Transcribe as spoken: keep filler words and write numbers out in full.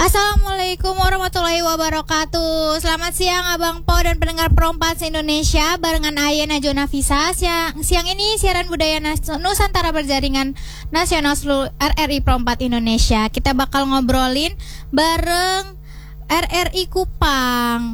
Assalamualaikum warahmatullahi wabarakatuh. Selamat siang Abang Po dan pendengar Perompat se-Indonesia. Barengan Aya Najwa Nafisa. Siang, siang ini siaran budaya Nas- Nusantara berjaringan nasional seluruh R R I Perompat Indonesia. Kita bakal ngobrolin bareng R R I Kupang.